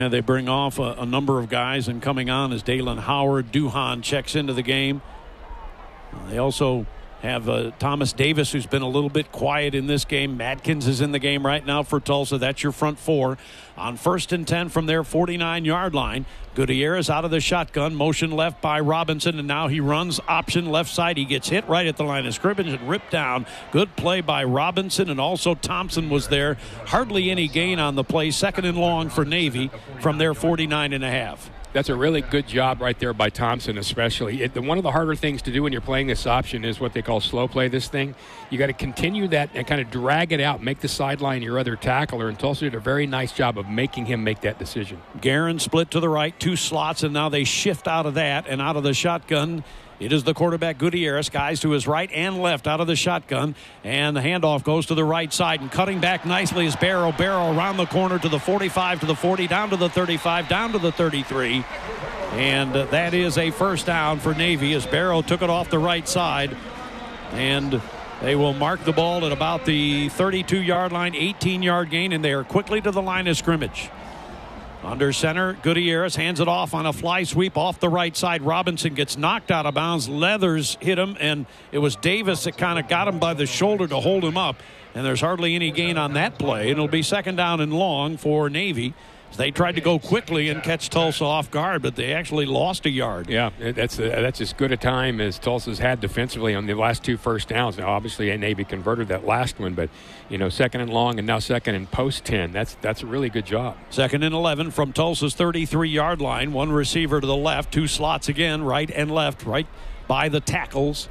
And they bring off a number of guys, and coming on is Dalen Howard. Duhan checks into the game. They also have Thomas Davis, who's been a little bit quiet in this game. Madkins is in the game right now for Tulsa. That's your front four. On 1st and 10 from their 49-yard line. Gutierrez out of the shotgun. Motion left by Robinson, and now he runs option left side. He gets hit right at the line of scrimmage and ripped down. Good play by Robinson, and also Thompson was there. Hardly any gain on the play. 2nd and long for Navy from their 49.5. That's a really good job right there by Thompson, especially. One of the harder things to do when you're playing this option is what they call slow play this thing. You got to continue that and kind of drag it out, make the sideline your other tackler, and Tulsa did a very nice job of making him make that decision. Guerin split to the right, 2 slots, and now they shift out of that and out of the shotgun. It is the quarterback, Gutierrez. Guys to his right and left out of the shotgun. And the handoff goes to the right side. And cutting back nicely is Barrow. Barrow around the corner to the 45, to the 40, down to the 35, down to the 33. And that is a first down for Navy as Barrow took it off the right side. And they will mark the ball at about the 32-yard line, 18-yard gain, and they are quickly to the line of scrimmage. Under center, Gutierrez hands it off on a fly sweep off the right side. Robinson gets knocked out of bounds. Leathers hit him, and it was Davis that kind of got him by the shoulder to hold him up. And there's hardly any gain on that play. It'll be 2nd down and long for Navy. They tried to go quickly and catch Tulsa off guard, but they actually lost a yard. Yeah, that's as good a time as Tulsa's had defensively on the last 2 first downs. Now, obviously, Navy converted that last one, but, 2nd and long and now 2nd and post 10. That's a really good job. 2nd and 11 from Tulsa's 33-yard line. 1 receiver to the left, 2 slots again, right and left, right by the tackles.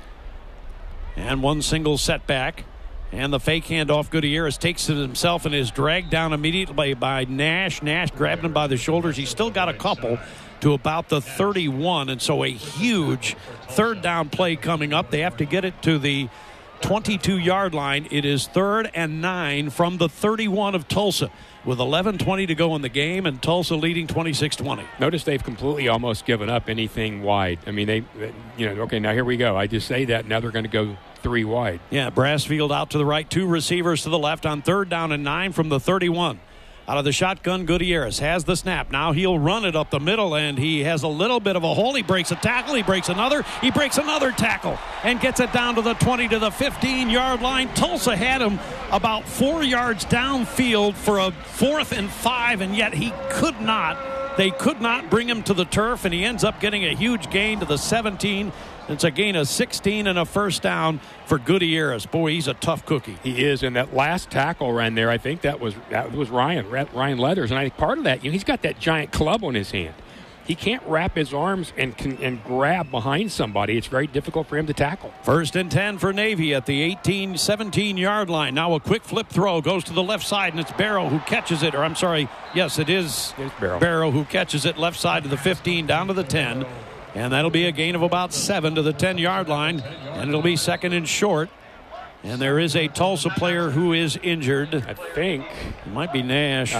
And 1 single setback. And the fake handoff, Gutierrez takes it himself and is dragged down immediately by Nash. Nash grabbed him by the shoulders. He's still got a couple to about the 31. And so a huge 3rd down play coming up. They have to get it to the 22-yard line. It is 3rd and 9 from the 31 of Tulsa with 11:20 to go in the game, and Tulsa leading 26-20. Notice they've completely almost given up anything wide. I mean, okay, now here we go. I just say that. Now they're going to go 3 wide. Yeah, Brassfield out to the right, 2 receivers to the left on 3rd down and 9 from the 31. Out of the shotgun, Gutierrez has the snap. Now he'll run it up the middle, and he has a little bit of a hole. He breaks a tackle. He breaks another tackle and gets it down to the 20 to the 15-yard line. Tulsa had him about 4 yards downfield for a 4th and 5, and yet they could not bring him to the turf, and he ends up getting a huge gain to the 17. It's a gain of 16 and a first down for Gutierrez. Boy, he's a tough cookie. He is, and that last tackle ran there, I think that was Ryan Leathers, and I think part of that, he's got that giant club on his hand. He can't wrap his arms and grab behind somebody. It's very difficult for him to tackle. 1st and 10 for Navy at the 17-yard line. Now a quick flip throw goes to the left side, and it's Barrow who catches it. Or I'm sorry, yes, it is Barrow who catches it left side to the 15, down to the 10. And that'll be a gain of about 7 to the 10-yard line. And it'll be 2nd and short. And there is a Tulsa player who is injured. I think. It might be Nash.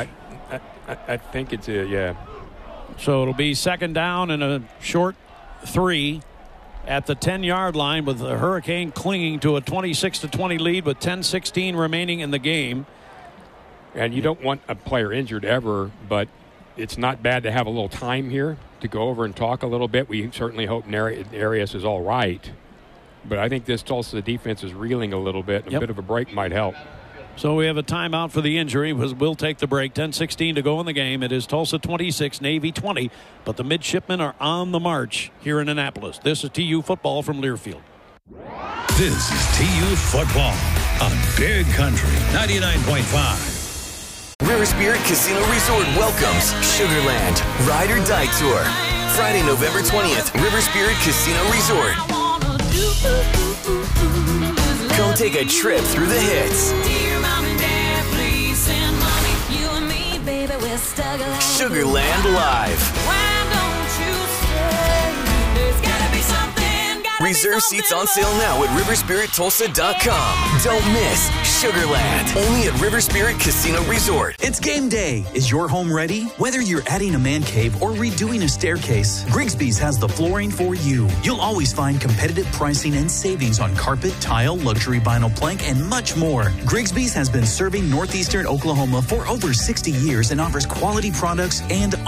I think it's yeah. So it'll be 2nd down and a short 3 at the 10-yard line with the Hurricane clinging to a 26-20 lead with 10:16 remaining in the game. And you don't want a player injured ever, but it's not bad to have a little time here to go over and talk a little bit. We certainly hope Arias is all right. But I think this Tulsa defense is reeling a little bit. A bit of a break might help. So we have a timeout for the injury. We'll take the break. 10:16 to go in the game. It is Tulsa 26, Navy 20. But the midshipmen are on the march here in Annapolis. This is TU football from Learfield. This is TU football on Big Country 99.5. River Spirit Casino Resort welcomes Sugarland Ride or Die Tour. Friday, November 20th, River Spirit Casino Resort. Come take a trip through the hits. Sugarland Live. Reserve seats on sale now at riverspirittulsa.com. Don't miss Sugarland, only at River Spirit Casino Resort. It's game day. Is your home ready? Whether you're adding a man cave or redoing a staircase, Grigsby's has the flooring for you. You'll always find competitive pricing and savings on carpet, tile, luxury vinyl plank, and much more. Grigsby's has been serving northeastern Oklahoma for over 60 years and offers quality products and